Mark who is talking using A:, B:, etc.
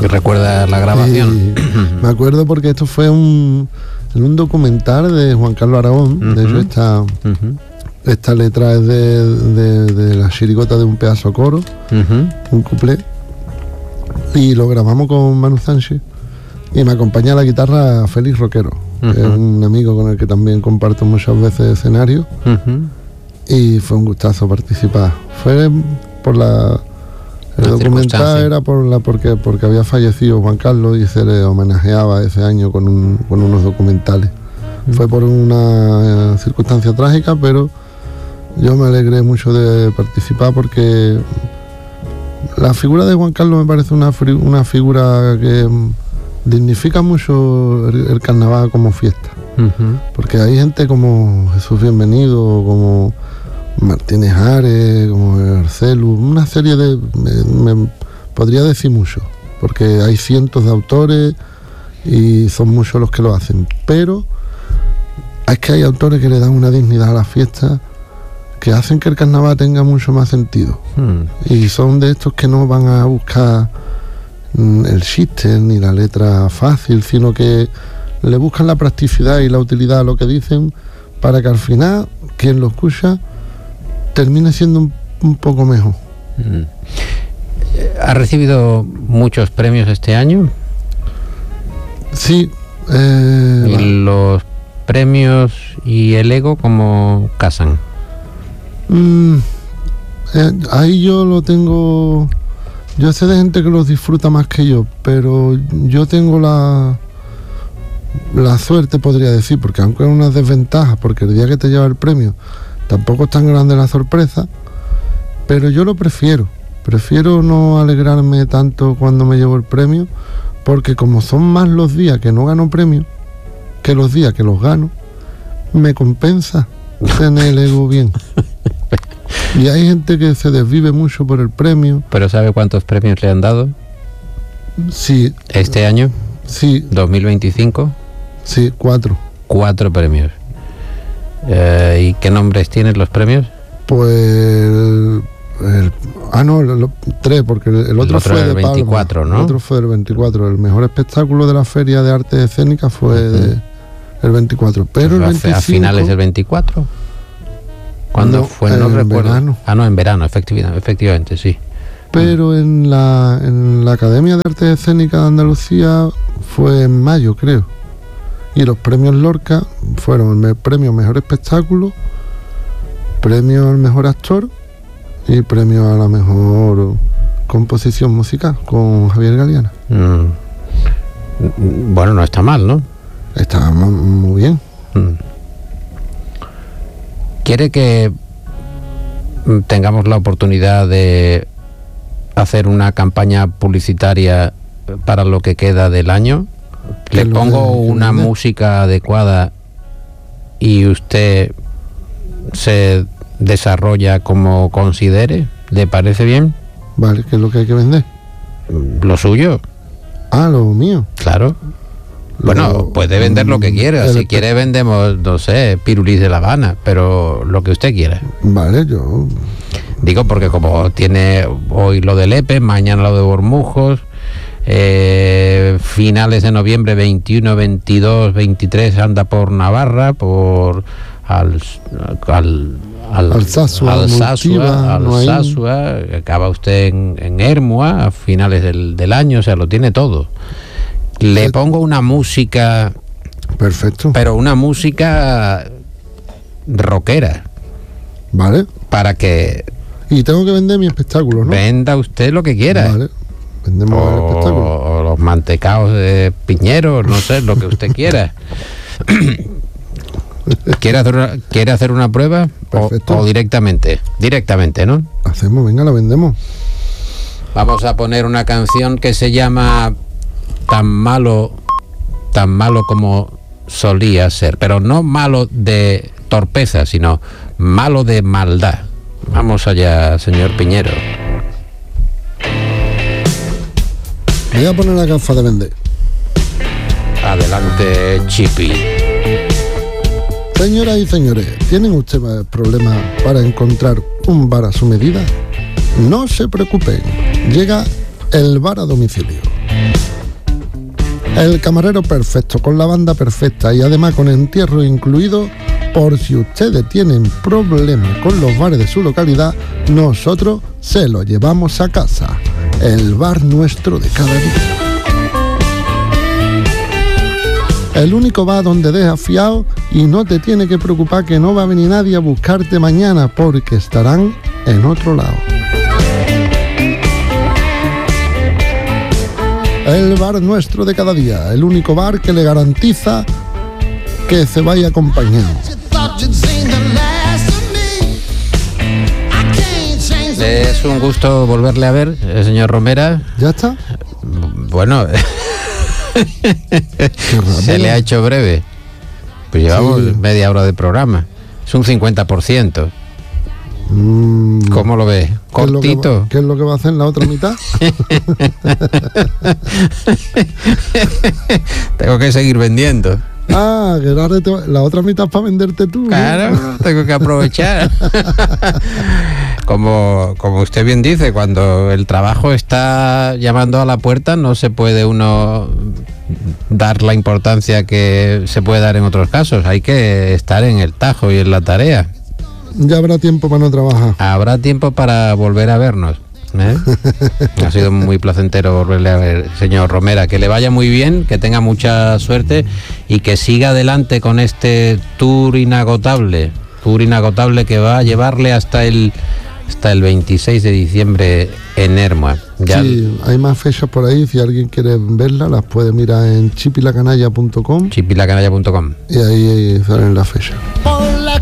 A: ¿Y recuerda la grabación?
B: Sí, me acuerdo porque esto fue en un documental de Juan Carlos Aragón. De hecho, esta letra es de la chirigota de un pedazo coro, un cuplé, y lo grabamos con Manu Sánchez, y me acompaña a la guitarra Félix Roquero, que es un amigo con el que también comparto muchas veces escenario, y fue un gustazo participar. Fue por el documental era porque había fallecido Juan Carlos y se le homenajeaba ese año con unos documentales. Fue por una circunstancia trágica, pero yo me alegré mucho de participar porque la figura de Juan Carlos me parece una figura que dignifica mucho el carnaval como fiesta. Porque hay gente como Jesús Bienvenido, como Martínez Ares, como Arcelus, una serie de... me podría decir mucho, porque hay cientos de autores y son muchos los que lo hacen, pero es que hay autores que le dan una dignidad a la fiesta que hacen que el carnaval tenga mucho más sentido. Y son de estos que no van a buscar el chiste ni la letra fácil, sino que le buscan la practicidad y la utilidad a lo que dicen, para que al final quien lo escucha termine siendo un poco mejor.
A: ¿Ha recibido muchos premios este año?
B: Sí.
A: ¿Y los premios y el ego cómo casan?
B: Ahí yo lo tengo... Yo sé de gente que los disfruta más que yo, pero yo tengo la suerte, podría decir, porque aunque es una desventaja, porque el día que te lleva el premio tampoco es tan grande la sorpresa, pero yo lo prefiero no alegrarme tanto cuando me llevo el premio, porque como son más los días que no gano premio que los días que los gano, me compensa tener el ego bien. Y hay gente que se desvive mucho por el premio.
A: ¿Pero sabe cuántos premios le han dado?
B: Sí.
A: ¿Este año?
B: Sí.
A: ¿2025?
B: Sí, 4.
A: 4 premios. ¿Y qué nombres tienen los premios?
B: Pues... 3, porque el otro fue
A: del 24,
B: Palma,
A: ¿no?
B: El otro fue el 24. El mejor espectáculo de la Feria de Artes Escénicas fue el 24. Pero el 25...
A: ¿A finales del 24? ¿Cuándo fue? No recuerdo.
B: Verano.
A: No, en verano, efectivamente, sí.
B: Pero en la Academia de Artes Escénicas de Andalucía fue en mayo, creo. Y los premios Lorca fueron el premio Mejor Espectáculo, premio al Mejor Actor y premio a la Mejor Composición Musical con Javier Galeana.
A: Bueno, no está mal, ¿no?
B: Está muy bien.
A: ¿Quiere que tengamos la oportunidad de hacer una campaña publicitaria para lo que queda del año? Le pongo una música adecuada y usted se desarrolla como considere. ¿Le parece bien?
B: Vale, ¿qué es lo que hay que vender?
A: Lo suyo.
B: Ah, lo mío.
A: Claro. Bueno, puede vender lo que quiera. Si quiere vendemos, no sé, pirulís de La Habana, pero lo que usted quiera.
B: Vale, yo...
A: Digo porque como tiene hoy lo de Lepe, mañana lo de Bormujos, finales de noviembre 21, 22, 23 anda por Navarra, por
B: Alsasua,
A: acaba usted en Hermua a finales del año, o sea, lo tiene todo. Le pongo una música...
B: Perfecto.
A: Pero una música rockera.
B: Vale.
A: Para que...
B: Y tengo que vender mi espectáculo, ¿no?
A: Venda usted lo que quiera.
B: Vale. Vendemos el espectáculo.
A: O los mantecaos de Piñeros, no sé, lo que usted quiera. ¿Quiere hacer una prueba?
B: Perfecto.
A: O directamente? Directamente, ¿no?
B: Hacemos, venga, la vendemos.
A: Vamos a poner una canción que se llama tan malo como solía ser, pero no malo de torpeza, sino malo de maldad. Vamos allá, señor Piñero.
B: Me voy a poner la gafa de vender.
A: Adelante, Chipi.
B: Señoras y señores, ¿tienen ustedes problemas para encontrar un bar a su medida? No se preocupen, llega el bar a domicilio. El camarero perfecto, con la banda perfecta y además con entierro incluido. Por si ustedes tienen problemas con los bares de su localidad, nosotros se lo llevamos a casa. El bar nuestro de cada día. El único bar donde dejas fiado y no te tiene que preocupar que no va a venir nadie a buscarte mañana porque estarán en otro lado. El bar nuestro de cada día, el único bar que le garantiza que se vaya acompañado.
A: Es un gusto volverle a ver, señor Romera.
B: ¿Ya está?
A: Bueno, se le ha hecho breve. Pues llevamos media hora de programa. Es un 50%. ¿Cómo lo ves? ¿Cortito?
B: ¿Qué es lo que va a hacer en la otra mitad?
A: Tengo que seguir vendiendo.
B: Ah, que la otra mitad es para venderte tú.
A: Claro, tengo que aprovechar. Como usted bien dice, cuando el trabajo está llamando a la puerta, no se puede uno dar la importancia que se puede dar en otros casos. Hay que estar en el tajo y en la tarea.
B: Ya habrá tiempo para no trabajar.
A: Habrá tiempo para volver a vernos. Ha sido muy placentero volverle a ver, señor Romera. Que le vaya muy bien, que tenga mucha suerte y que siga adelante con este tour inagotable que va a llevarle hasta el 26 de diciembre en Hermua. Ya
B: sí, hay más fechas por ahí. Si alguien quiere verlas, las puede mirar en chipilacanalla.com.
A: chipilacanalla.com.
B: Y ahí salen las fechas.